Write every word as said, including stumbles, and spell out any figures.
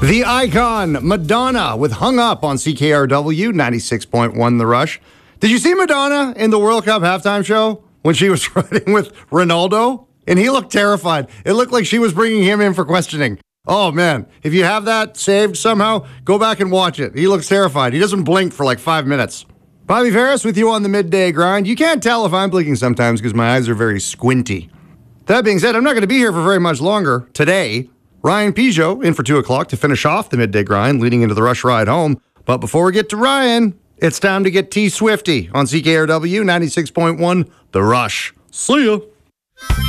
The icon, Madonna, with Hung Up on C K R W ninety-six point one The Rush. Did you see Madonna in the World Cup halftime show when she was riding with Ronaldo? And he looked terrified. It looked like she was bringing him in for questioning. Oh, man. If you have that saved somehow, go back and watch it. He looks terrified. He doesn't blink for like five minutes. Bobby Ferris with you on the midday grind. You can't tell if I'm blinking sometimes because my eyes are very squinty. That being said, I'm not going to be here for very much longer today. Ryan Peugeot in for two o'clock to finish off the midday grind leading into the Rush ride home. But before we get to Ryan, it's time to get T Swifty on C K R W ninety-six point one The Rush. See ya.